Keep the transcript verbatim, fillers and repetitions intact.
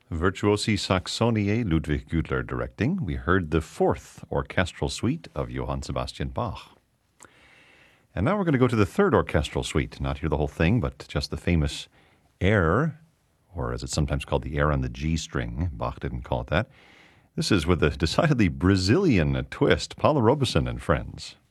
Virtuosi Saxoniae, Ludwig Gütler directing. We heard the fourth orchestral suite of Johann Sebastian Bach. And now we're going to go to the third orchestral suite. Not hear the whole thing, but just the famous air, or as it's sometimes called, the air on the G string. Bach didn't call it that. This is with a decidedly Brazilian twist. Paula Robeson and Friends.